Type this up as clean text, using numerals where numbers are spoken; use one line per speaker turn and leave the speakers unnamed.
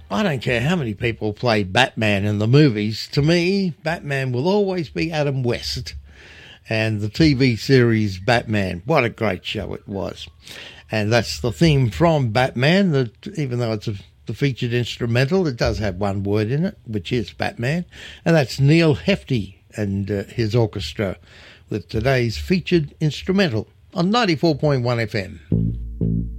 I don't care how many people play Batman in the movies. To me, Batman will always be Adam West. And the TV series Batman, what a great show it was. And that's the theme from Batman, that even though it's the featured instrumental, it does have one word in it, which is Batman. And that's Neil Hefti and his orchestra with today's featured instrumental on 94.1 FM.